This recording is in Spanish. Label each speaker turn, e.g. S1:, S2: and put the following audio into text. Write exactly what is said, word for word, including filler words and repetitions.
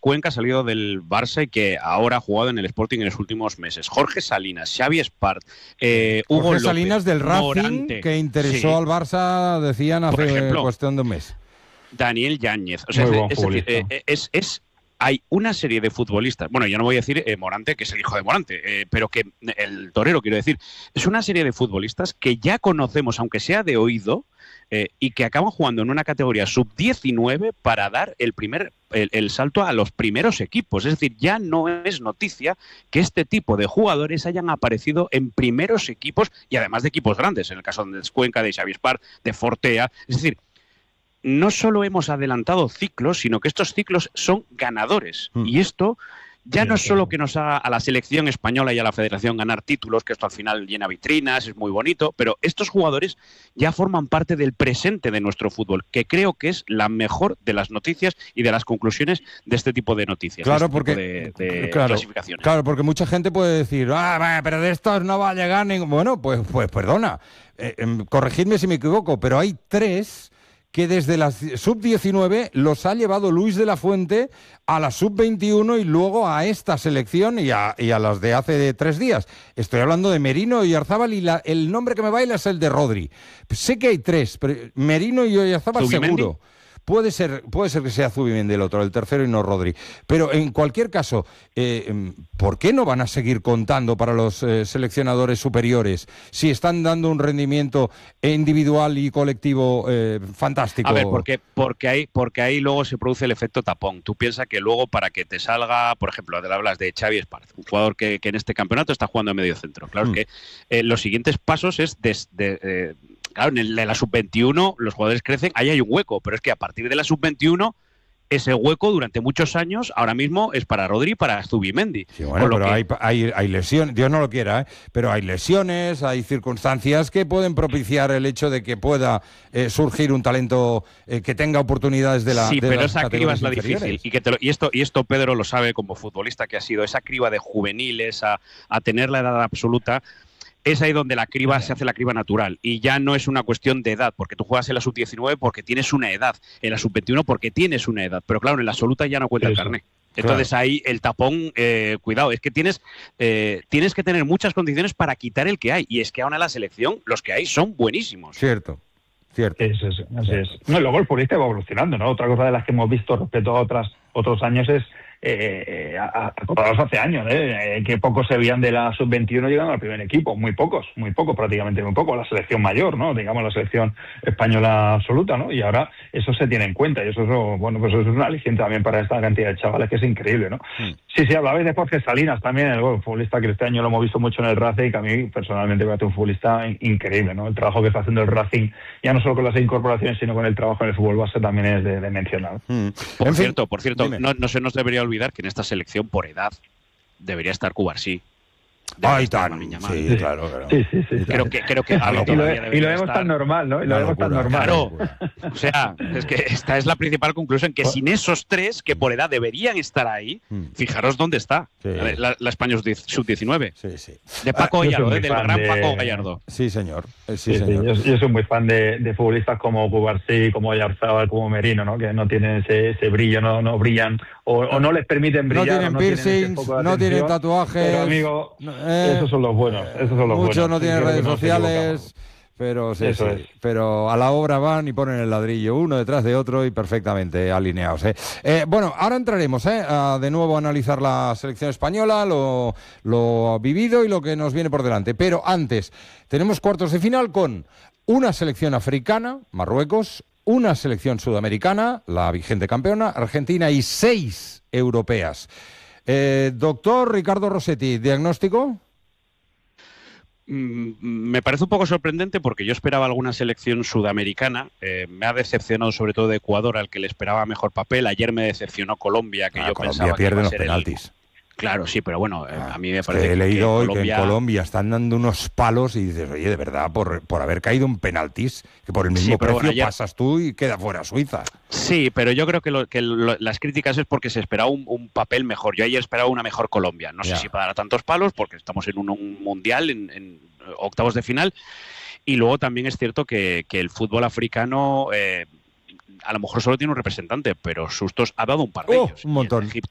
S1: Cuenca ha salido del Barça y que ahora ha jugado en el Sporting en los últimos meses. Jorge Salinas, Xavi Espart, eh, Hugo
S2: Jorge
S1: López,
S2: Salinas del Racing,
S1: Morante,
S2: que interesó
S1: sí,
S2: al Barça, decían, hace ejemplo, cuestión de un mes.
S1: Daniel Yáñez. O sea,
S3: Muy
S1: es,
S3: buen
S1: es,
S3: futbolista.
S1: decir, es, es, hay una serie de futbolistas, bueno, yo no voy a decir eh, Morante, que es el hijo de Morante, eh, pero que el torero, quiero decir, es una serie de futbolistas que ya conocemos, aunque sea de oído, eh, y que acaban jugando en una categoría sub diecinueve para dar el primer el, el salto a los primeros equipos. Es decir, ya no es noticia que este tipo de jugadores hayan aparecido en primeros equipos y además de equipos grandes, en el caso de Cuenca, de Xavi Espart, de Fortea. Es decir, no solo hemos adelantado ciclos, sino que estos ciclos son ganadores. Mm. Y esto ya no es solo que nos haga a la selección española y a la federación ganar títulos, que esto al final llena vitrinas, es muy bonito, pero estos jugadores ya forman parte del presente de nuestro fútbol, que creo que es la mejor de las noticias y de las conclusiones de este tipo de noticias,
S2: claro,
S1: de este
S2: porque,
S1: tipo de, de
S2: claro,
S1: clasificaciones.
S2: Claro, porque mucha gente puede decir, ah, pero de estos no va a llegar ningún... Bueno, pues, pues perdona, eh, eh, corregidme si me equivoco, pero hay tres que desde la sub diecinueve los ha llevado Luis de la Fuente a la sub veintiuno y luego a esta selección y a, y a las de hace tres días. Estoy hablando de Merino y Oyarzábal y la, el nombre que me baila es el de Rodri. Sé que hay tres, pero Merino y Oyarzábal seguro. Puede ser, puede ser que sea Zubimendi el otro, el tercero y no Rodri. Pero en cualquier caso, eh, ¿por qué no van a seguir contando para los eh, seleccionadores superiores si están dando un rendimiento individual y colectivo eh, fantástico?
S1: A ver, porque, porque, ahí, porque ahí luego se produce el efecto tapón. Tú piensas que luego para que te salga, por ejemplo, te hablas de Xavi Espart, un jugador que, que en este campeonato está jugando en medio centro. Claro mm. que eh, los siguientes pasos es de... de eh, claro, en, el, en la sub veintiuno los jugadores crecen, ahí hay un hueco, pero es que a partir de la sub veintiuno ese hueco durante muchos años ahora mismo es para Rodri y para Zubimendi.
S2: Sí, bueno, pero
S1: que...
S2: hay, hay, hay lesiones, Dios no lo quiera, ¿eh? Pero hay lesiones, hay circunstancias que pueden propiciar el hecho de que pueda eh, surgir un talento eh, que tenga oportunidades de la
S1: Sí,
S2: de
S1: pero
S2: las
S1: esa criba es la
S2: inferiores.
S1: difícil. Y, que te lo, y, esto, y esto Pedro lo sabe como futbolista que ha sido, esa criba de juveniles a, a tener la edad absoluta. Es ahí donde la criba se hace la criba natural y ya no es una cuestión de edad, porque tú juegas en la sub diecinueve porque tienes una edad, en la sub veintiuno porque tienes una edad, pero claro, en la absoluta ya no cuenta el carné. Entonces claro. ahí el tapón, eh, cuidado, es que tienes eh, tienes que tener muchas condiciones para quitar el que hay, y es que ahora en la selección los que hay son buenísimos.
S2: Cierto. Cierto.
S3: Eso es, así es. No, luego el futbolista va evolucionando, ¿no? Otra cosa de las que hemos visto respecto a otras, otros años es Eh, a, a comparados hace años, ¿eh? que pocos se veían de la sub veintiuno llegando al primer equipo, muy pocos, muy pocos, prácticamente muy pocos, la selección mayor, ¿no? Digamos la selección española absoluta, ¿no? Y ahora eso se tiene en cuenta y eso, eso bueno, pues eso es un aliciente también para esta cantidad de chavales que es increíble, ¿no? Mm. Sí, sí, hablabais de Jorge Salinas también, el bueno, futbolista que este año lo hemos visto mucho en el Racing, que a mí personalmente me parece un futbolista increíble, ¿no? El trabajo que está haciendo el Racing, ya no solo con las incorporaciones, sino con el trabajo en el fútbol base también es de, de mencionar.
S1: Mm. Por en cierto, fin, por cierto, no, no se nos debería olvidar que en esta selección por edad debería estar Cubarsí.
S2: Ay, tan, sí, sí, claro, claro.
S3: Sí, sí, sí.
S1: Creo que, creo que
S3: y, y, lo, y lo vemos tan normal, ¿no? Y lo vemos tan normal.
S1: Claro. O sea, es que esta es la principal conclusión, que sin esos tres que por edad deberían estar ahí, fijaros dónde está sí. la, la España sub diecinueve.
S2: Sí, sí.
S1: De Paco ah, Gallardo, ¿eh? del gran
S3: de...
S1: Paco Gallardo.
S2: Sí, señor. Sí,
S3: sí,
S2: señor.
S3: Sí. Yo, yo soy muy fan de, de futbolistas como Cubarsí, como Oyarzábal, como Merino, ¿no? Que no tienen ese, ese brillo, no, no brillan o, o no les permiten brillar.
S2: No tienen
S3: no
S2: piercings,
S3: tienen
S2: no tienen tatuajes.
S3: Pero, amigo, eh, esos son los buenos. Esos son los
S2: Muchos
S3: buenos.
S2: no tienen
S3: sí,
S2: redes
S3: no
S2: sociales, pero sí, sí.
S3: Es.
S2: Pero a la obra van y ponen el ladrillo uno detrás de otro y perfectamente alineados. ¿eh? Eh, bueno, ahora entraremos ¿eh? a de nuevo a analizar la selección española, lo, lo vivido y lo que nos viene por delante. Pero antes, tenemos cuartos de final con una selección africana, Marruecos, una selección sudamericana, la vigente campeona, Argentina, y seis europeas. Eh, doctor Ricardo Rossetti, ¿diagnóstico?
S1: Me parece un poco sorprendente porque yo esperaba alguna selección sudamericana. Eh, me ha decepcionado sobre todo de Ecuador, al que le esperaba mejor papel. Ayer me decepcionó Colombia, que
S2: ah,
S1: yo
S2: Colombia
S1: pensaba que
S2: pierde
S1: iba a
S2: los
S1: ser
S2: penaltis.
S1: El... Claro, sí, pero bueno,
S2: ah,
S1: a mí me parece
S2: que he leído
S1: que
S2: hoy
S1: Colombia...
S2: que en Colombia están dando unos palos y dices, oye, de verdad, por, por haber caído en penaltis, que por el mismo
S1: sí,
S2: precio
S1: bueno, ayer...
S2: pasas tú y queda fuera Suiza.
S1: Sí, pero yo creo que, lo, que lo, las críticas es porque se esperaba un, un papel mejor. Yo ayer esperaba una mejor Colombia. No
S2: ya.
S1: sé si para dar tantos palos, porque estamos en un, un mundial, en, en octavos de final. Y luego también es cierto que, que el fútbol africano... Eh, a lo mejor solo tiene un representante, pero sustos ha dado un par de
S2: oh,
S1: ellos.
S2: Un montón.
S1: Egipto,